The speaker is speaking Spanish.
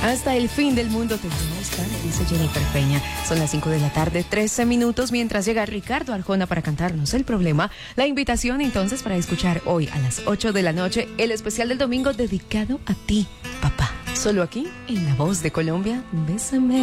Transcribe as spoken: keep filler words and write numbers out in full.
Hasta el fin del mundo te voy a buscar, dice Jennifer Peña. Son las cinco de la tarde, trece minutos, mientras llega Ricardo Arjona para cantarnos El Problema. La invitación entonces para escuchar hoy a las ocho de la noche el especial del domingo dedicado a ti, papá. Solo aquí, en La Voz de Colombia, Bésame.